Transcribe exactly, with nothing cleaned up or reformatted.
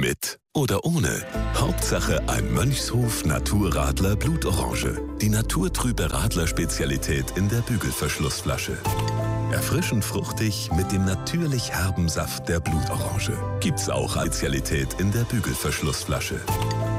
Mit oder ohne. Hauptsache ein Mönchshof Naturradler Blutorange. Die naturtrübe Radler-Spezialität in der Bügelverschlussflasche. Erfrischend fruchtig mit dem natürlich herben Saft der Blutorange. Gibt's auch als Spezialität in der Bügelverschlussflasche.